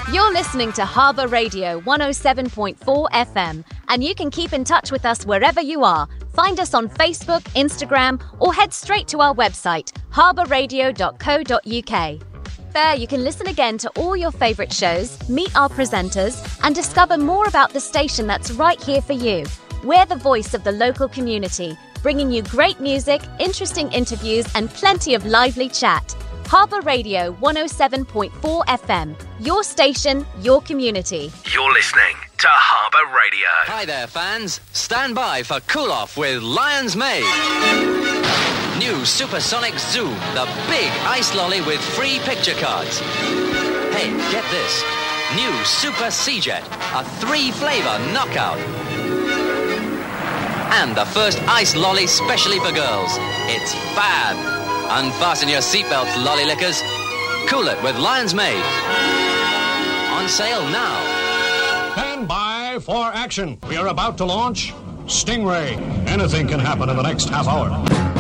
You're listening to Harbour Radio 107.4 FM, and you can keep in touch with us wherever you are. Find us on Facebook, Instagram, or head straight to our website, harbourradio.co.uk. There you can listen again to all your favourite shows, meet our presenters, and discover more about the station that's right here for you. We're the voice of the local community, bringing you great music, interesting interviews, and plenty of lively chat. Harbour Radio 107.4 FM. Your station, your community. You're listening to Harbour Radio. Hi there, fans. Stand by for Cool Off with Lion's Made. New Supersonic Zoom, the big ice lolly with free picture cards. Hey, get this. New Super Sea-Jet, a 3-flavour knockout. And the first ice lolly specially for girls. It's fab. Unfasten your seatbelts, lolly lickers. Cool it with Lion's Made. On sale now. Stand by for action. We are about to launch Stingray. Anything can happen in the next half hour.